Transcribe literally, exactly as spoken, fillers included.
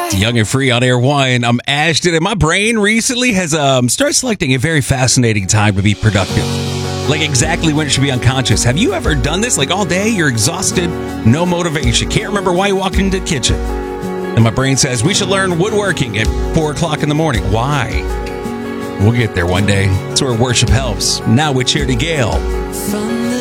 Young and Free on Air One. I'm Ashton, and my brain recently has um, started selecting a very fascinating time to be productive. Like exactly when it should be unconscious. Have you ever done this? Like all day, you're exhausted, no motivation, can't remember why you walked into the kitchen. And my brain says, we should learn woodworking at four o'clock in the morning. Why? We'll get there one day. That's where worship helps. Now with Charity Gale.